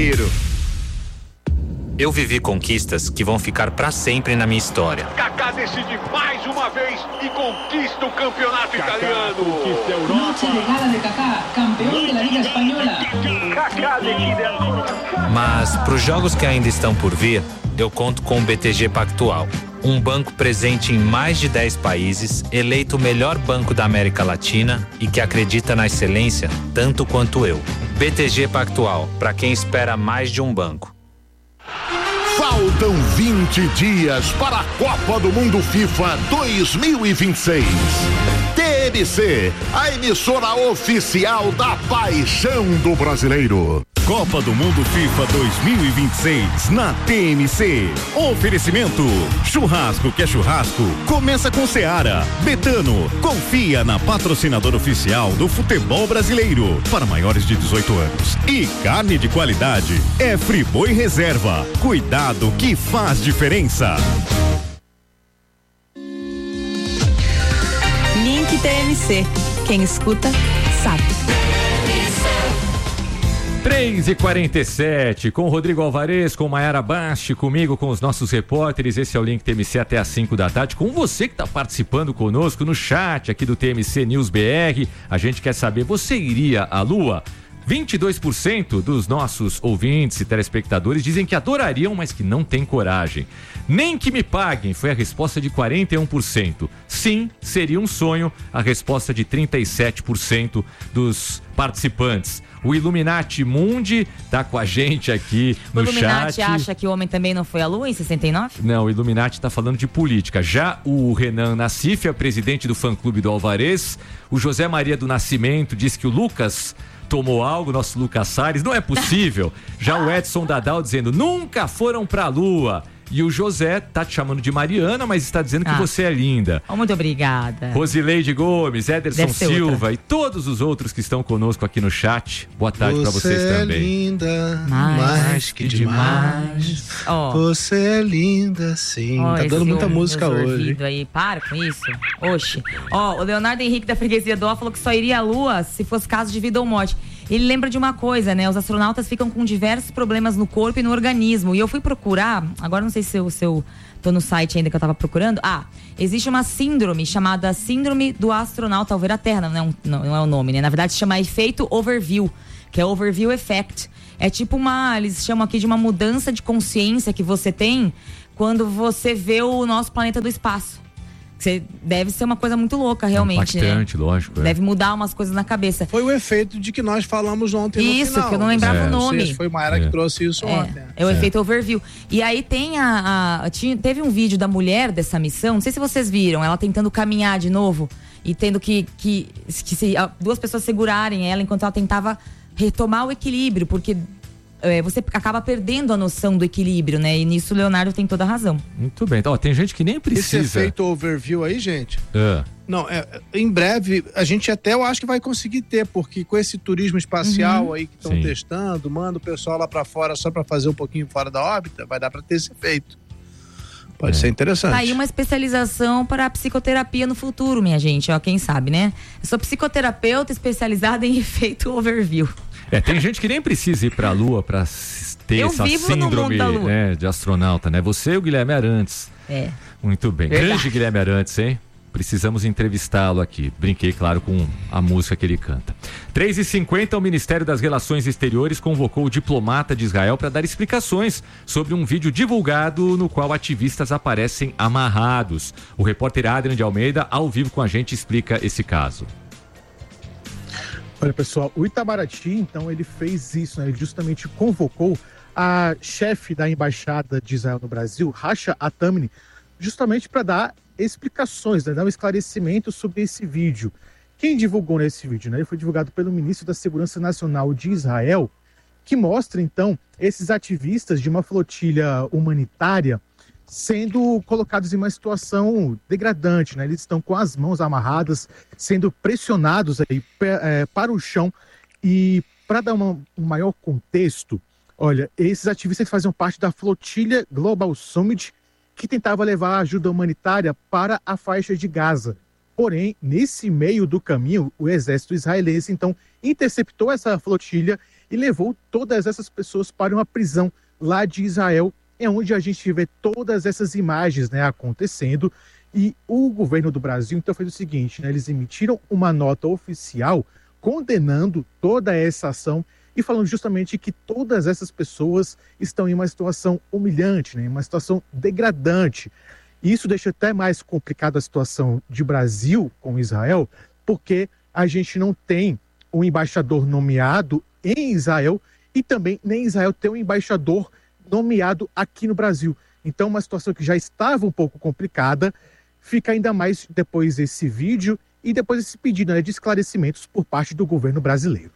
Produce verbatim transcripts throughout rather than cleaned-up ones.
brasileiro. Eu vivi conquistas que vão ficar pra sempre na minha história. Kaká decide mais uma vez e conquista o campeonato Kaká italiano. Conquista a Europa. Noche de gala de Kaká, campeão da Liga Espanhola. Kaká decide a... Mas pros jogos que ainda estão por vir, eu conto com o B T G Pactual. Um banco presente em mais de dez países, eleito o melhor banco da América Latina e que acredita na excelência tanto quanto eu. B T G Pactual, para quem espera mais de um banco. Faltam vinte dias para a Copa do Mundo FIFA dois mil e vinte e seis. T M C, a emissora oficial da paixão do brasileiro. Copa do Mundo FIFA dois mil e vinte e seis na T M C. Oferecimento: churrasco que é churrasco, começa com Seara. Betano, confia na patrocinadora oficial do futebol brasileiro para maiores de dezoito anos. E carne de qualidade é Friboi Reserva. Cuidado que faz diferença. Link T M C. Quem escuta, sabe. três e quarenta e sete, com o Rodrigo Alvarez, com Maiara Basti, comigo, com os nossos repórteres. Esse é o Link T M C até às cinco da tarde, com você que está participando conosco no chat aqui do T M C News B R. A gente quer saber, você iria à Lua? vinte e dois por cento dos nossos ouvintes e telespectadores dizem que adorariam, mas que não têm coragem. Nem que me paguem, foi a resposta de quarenta e um por cento. Sim, seria um sonho, a resposta de trinta e sete por cento dos participantes. O Illuminati Mundi tá com a gente aqui no chat. O Illuminati acha que o homem também não foi à Lua em sessenta e nove? Não, o Illuminati tá falando de política. Já o Renan Nassif, é presidente do fã-clube do Alvarez. O José Maria do Nascimento diz que o Lucas tomou algo, nosso Lucas Salles. Não é possível. Já o Edson Dadal dizendo, nunca foram pra Lua. E o José tá te chamando de Mariana, mas está dizendo que ah. você é linda. Oh, muito obrigada. Rosileide Gomes, Ederson Silva outra. E todos os outros que estão conosco aqui no chat. Boa tarde para vocês é também. Você é linda, mais, mais que demais. demais. Oh. Você é linda, sim. Oh, tá dando muita um, música hoje. Aí. Para com isso. Oxe. Ó, oh, o Leonardo Henrique da Freguesia do Ó falou que só iria à Lua se fosse caso de vida ou morte. Ele lembra de uma coisa, né? Os astronautas ficam com diversos problemas no corpo e no organismo. E eu fui procurar, agora não sei se eu, se eu tô no site ainda que eu tava procurando. Ah, existe uma síndrome chamada Síndrome do Astronauta ao Ver a Terra. Não é, um, não, não é o nome, né? Na verdade, se chama efeito overview, que é overview effect. É tipo uma, eles chamam aqui de uma mudança de consciência que você tem quando você vê o nosso planeta do espaço. Você deve ser uma coisa muito louca, realmente, é impactante, né? Lógico. É. Deve mudar umas coisas na cabeça. Foi o efeito de que nós falamos ontem no isso, final. que eu não lembrava é. o nome. Seja, foi o Maiara é. que trouxe isso é. ontem. É o é. efeito overview. E aí tem a... a tinha, teve um vídeo da mulher dessa missão, não sei se vocês viram, ela tentando caminhar de novo e tendo que, que, que se, duas pessoas segurarem ela enquanto ela tentava retomar o equilíbrio, porque... É, você acaba perdendo a noção do equilíbrio, né? E nisso o Leonardo tem toda a razão. Muito bem. Então, ó, tem gente que nem precisa... Esse efeito overview aí, gente... É. Não, é, em breve, a gente até eu acho que vai conseguir ter, porque com esse turismo espacial uhum. aí que estão testando, manda o pessoal lá pra fora só pra fazer um pouquinho fora da órbita, vai dar pra ter esse efeito. Pode é. ser interessante. Tá aí uma especialização para a psicoterapia no futuro, minha gente, ó, quem sabe, né? Eu sou psicoterapeuta especializada em efeito overview. É, tem gente que nem precisa ir pra Lua pra ter eu essa síndrome, né, de astronauta, né? Você e o Guilherme Arantes. É. Muito bem. Verdade. Grande Guilherme Arantes, hein? Precisamos entrevistá-lo aqui. Brinquei, claro, com a música que ele canta. três e cinquenta, o Ministério das Relações Exteriores convocou o diplomata de Israel para dar explicações sobre um vídeo divulgado no qual ativistas aparecem amarrados. O repórter Adrian de Almeida, ao vivo com a gente, explica esse caso. Olha, pessoal, o Itamaraty, então, ele fez isso, né? Ele justamente convocou a chefe da Embaixada de Israel no Brasil, Rasha Atamni, justamente para dar explicações, né? Dar um esclarecimento sobre esse vídeo. Quem divulgou nesse vídeo, né? Ele foi divulgado pelo ministro da Segurança Nacional de Israel, que mostra, então, esses ativistas de uma flotilha humanitária sendo colocados em uma situação degradante, né? Eles estão com as mãos amarradas, sendo pressionados aí, é, para o chão. E para dar uma, um maior contexto, olha, esses ativistas faziam parte da flotilha Global Summit, que tentava levar ajuda humanitária para a faixa de Gaza. Porém, nesse meio do caminho, o exército israelense, então, interceptou essa flotilha e levou todas essas pessoas para uma prisão lá de Israel, é onde a gente vê todas essas imagens, né, acontecendo. E o governo do Brasil então fez o seguinte, né, eles emitiram uma nota oficial condenando toda essa ação e falando justamente que todas essas pessoas estão em uma situação humilhante, né, em uma situação degradante. E isso deixa até mais complicada a situação de Brasil com Israel, porque a gente não tem um embaixador nomeado em Israel e também nem Israel tem um embaixador nomeado aqui no Brasil. Então, uma situação que já estava um pouco complicada, fica ainda mais depois desse vídeo e depois desse pedido, né, de esclarecimentos por parte do governo brasileiro.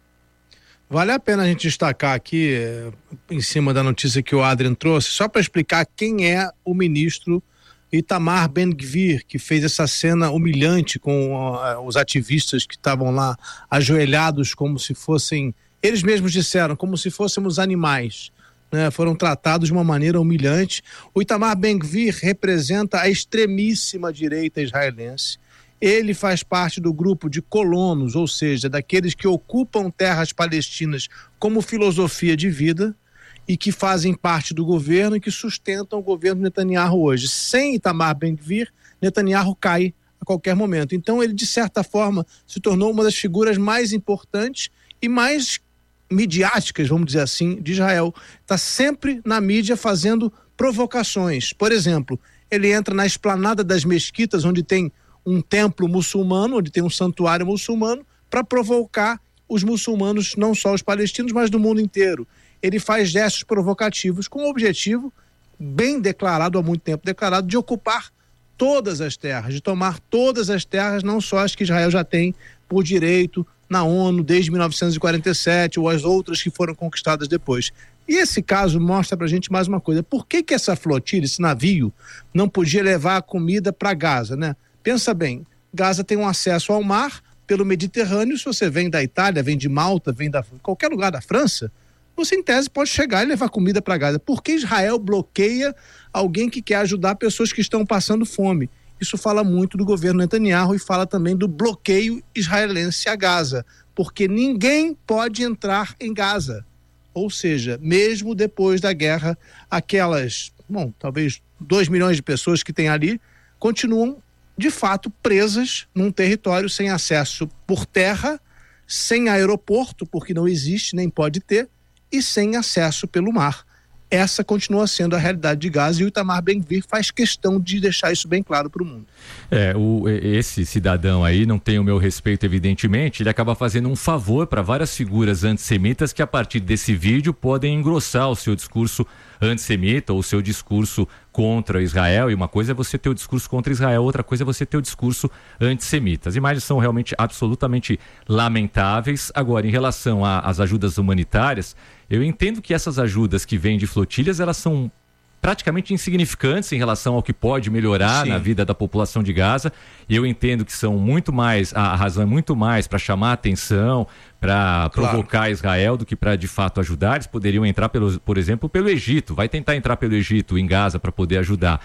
Vale a pena a gente destacar aqui, em cima da notícia que o Adrian trouxe, só para explicar quem é o ministro Itamar Ben-Gvir, que fez essa cena humilhante com uh, os ativistas que estavam lá ajoelhados como se fossem, eles mesmos disseram, como se fôssemos animais. Né, foram tratados de uma maneira humilhante. O Itamar Ben-Gvir representa a extremíssima direita israelense. Ele faz parte do grupo de colonos, ou seja, daqueles que ocupam terras palestinas como filosofia de vida e que fazem parte do governo e que sustentam o governo Netanyahu hoje. Sem Itamar Ben-Gvir, Netanyahu cai a qualquer momento. Então ele, de certa forma, se tornou uma das figuras mais importantes e mais midiáticas, vamos dizer assim, de Israel. Está sempre na mídia fazendo provocações. Por exemplo, ele entra na esplanada das mesquitas, onde tem um templo muçulmano, onde tem um santuário muçulmano, para provocar os muçulmanos, não só os palestinos, mas do mundo inteiro. Ele faz gestos provocativos com o objetivo, bem declarado há muito tempo, declarado de ocupar todas as terras, de tomar todas as terras, não só as que Israel já tem por direito na ONU desde mil novecentos e quarenta e sete ou as outras que foram conquistadas depois. E esse caso mostra pra gente mais uma coisa. Por que que essa flotilha, esse navio, não podia levar a comida para Gaza, né? Pensa bem, Gaza tem um acesso ao mar pelo Mediterrâneo. Se você vem da Itália, vem de Malta, vem de qualquer lugar da França, você em tese pode chegar e levar comida para Gaza. Por que Israel bloqueia alguém que quer ajudar pessoas que estão passando fome? Isso fala muito do governo Netanyahu e fala também do bloqueio israelense a Gaza, porque ninguém pode entrar em Gaza. Ou seja, mesmo depois da guerra, aquelas, bom, talvez dois milhões de pessoas que tem ali, continuam, de fato, presas num território sem acesso por terra, sem aeroporto, porque não existe, nem pode ter, e sem acesso pelo mar. Essa continua sendo a realidade de Gaza e o Itamar Ben-Gvir faz questão de deixar isso bem claro para o mundo. É, o, esse cidadão aí não tem o meu respeito, evidentemente. Ele acaba fazendo um favor para várias figuras antissemitas que, a partir desse vídeo, podem engrossar o seu discurso antissemita ou o seu discurso contra Israel. E uma coisa é você ter o discurso contra Israel, outra coisa é você ter o discurso antissemita. As imagens são realmente absolutamente lamentáveis. Agora, em relação às ajudas humanitárias, eu entendo que essas ajudas que vêm de flotilhas, elas são praticamente insignificantes em relação ao que pode melhorar Sim. na vida da população de Gaza. E eu entendo que são muito mais, a razão é muito mais para chamar a atenção, para claro. provocar Israel do que para de fato ajudar. Eles poderiam entrar, pelo, por exemplo, pelo Egito. Vai tentar entrar pelo Egito em Gaza para poder ajudar.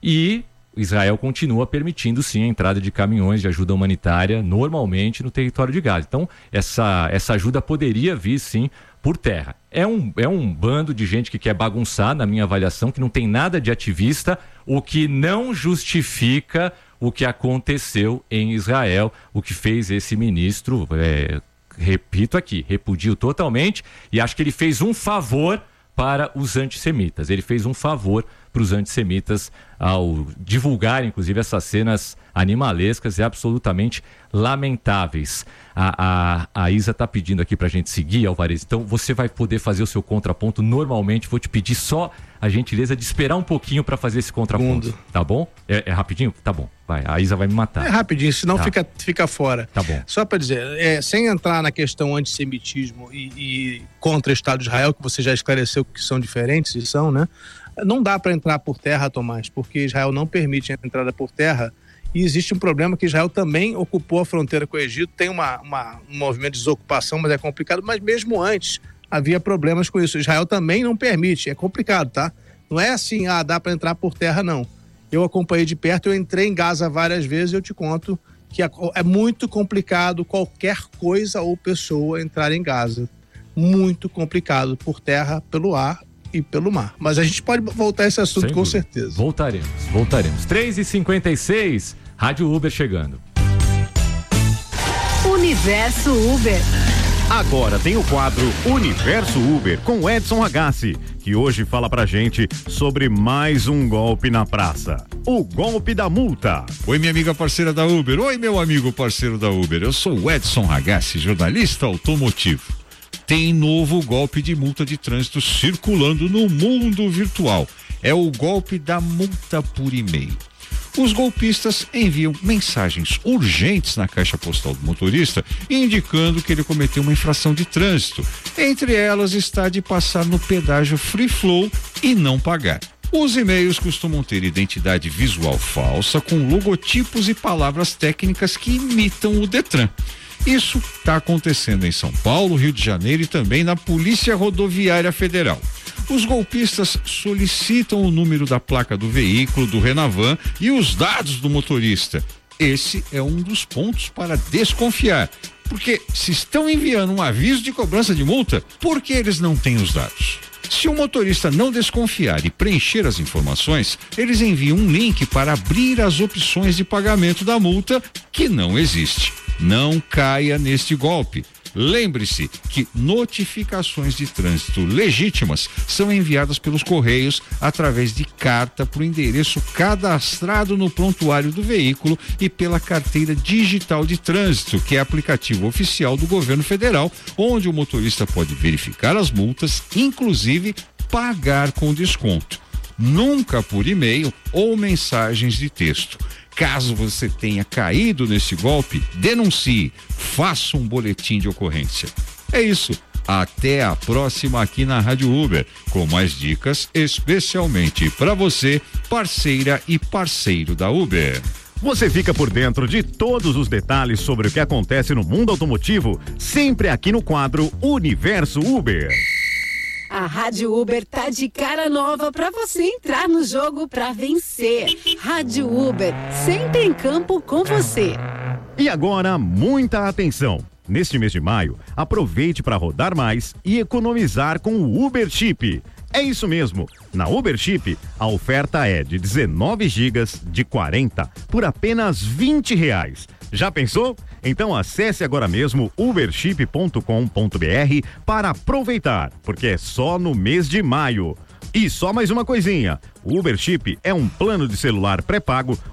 E Israel continua permitindo sim a entrada de caminhões de ajuda humanitária normalmente no território de Gaza. Então essa, essa ajuda poderia vir sim por terra. É um, é um bando de gente que quer bagunçar, na minha avaliação, que não tem nada de ativista, o que não justifica o que aconteceu em Israel, o que fez esse ministro, é, repito aqui, repudio totalmente, e acho que ele fez um favor para os antissemitas. Ele fez um favor para os antissemitas ao divulgar, inclusive, essas cenas animalescas e absolutamente lamentáveis. A, a, a Isa está pedindo aqui para a gente seguir, Alvarez. Então, você vai poder fazer o seu contraponto normalmente. Vou te pedir só a gentileza de esperar um pouquinho para fazer esse contraponto. Mundo. Tá bom? É, é rapidinho? Tá bom. Vai. A Isa vai me matar. É rapidinho, senão tá. fica, fica fora. Tá bom. Só para dizer, é, sem entrar na questão antissemitismo e, e contra o Estado de Israel, que você já esclareceu que são diferentes, e são, né? Não dá para entrar por terra, Tomás, porque Israel não permite a entrada por terra. E existe um problema que Israel também ocupou a fronteira com o Egito, tem uma, uma, um movimento de desocupação, mas é complicado, mas mesmo antes havia problemas com isso. Israel também não permite, é complicado, tá? Não é assim, ah, dá para entrar por terra, não. Eu acompanhei de perto, eu entrei em Gaza várias vezes e eu te conto que é muito complicado qualquer coisa ou pessoa entrar em Gaza. muito complicado por terra, pelo ar e pelo mar. Mas a gente pode voltar a esse assunto Sem com dúvida. certeza. Voltaremos, voltaremos. três e cinquenta e seis, Rádio Uber chegando. Universo Uber. Agora tem o quadro Universo Uber com Edson Ragazzi, que hoje fala pra gente sobre mais um golpe na praça. O golpe da multa. Oi, minha amiga parceira da Uber. Oi, meu amigo parceiro da Uber. Eu sou o Edson Ragazzi, jornalista automotivo. Tem novo golpe de multa de trânsito circulando no mundo virtual. É o golpe da multa por e-mail. Os golpistas enviam mensagens urgentes na caixa postal do motorista, indicando que ele cometeu uma infração de trânsito. Entre elas está de passar no pedágio Free Flow e não pagar. Os e-mails costumam ter identidade visual falsa, com logotipos e palavras técnicas que imitam o Detran. Isso está acontecendo em São Paulo, Rio de Janeiro e também na Polícia Rodoviária Federal. Os golpistas solicitam o número da placa do veículo, do Renavan e os dados do motorista. Esse é um dos pontos para desconfiar, porque se estão enviando um aviso de cobrança de multa, por que eles não têm os dados? Se o motorista não desconfiar e preencher as informações, eles enviam um link para abrir as opções de pagamento da multa, que não existe. Não caia neste golpe. Lembre-se que notificações de trânsito legítimas são enviadas pelos Correios através de carta para o endereço cadastrado no prontuário do veículo e pela carteira digital de trânsito, que é aplicativo oficial do governo federal, onde o motorista pode verificar as multas, inclusive pagar com desconto. Nunca por e-mail ou mensagens de texto. Caso você tenha caído nesse golpe, denuncie, faça um boletim de ocorrência. É isso. Até a próxima aqui na Rádio Uber, com mais dicas especialmente para você, parceira e parceiro da Uber. Você fica por dentro de todos os detalhes sobre o que acontece no mundo automotivo, sempre aqui no quadro Universo Uber. A Rádio Uber tá de cara nova pra você entrar no jogo pra vencer. Rádio Uber, sempre em campo com você. E agora, muita atenção. Neste mês de maio, aproveite para rodar mais e economizar com o Uber Chip. É isso mesmo. Na Uber Chip, a oferta é de dezenove gigas de quarenta por apenas vinte reais. Já pensou? Então acesse agora mesmo uberchip ponto com ponto br para aproveitar, porque é só no mês de maio. E só mais uma coisinha, o Uber Chip é um plano de celular pré-pago